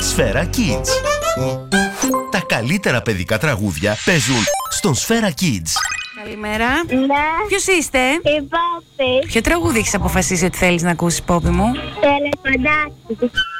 Σφαίρα Kids. Τα καλύτερα παιδικά τραγούδια παίζουν στον Σφαίρα Kids. Καλημέρα. Ναι, Ποιος είστε? η Πόπη. Ποιο τραγούδι έχεις αποφασίσει ότι θέλεις να ακούσεις, Πόπη μου? Τελεφαντάκι.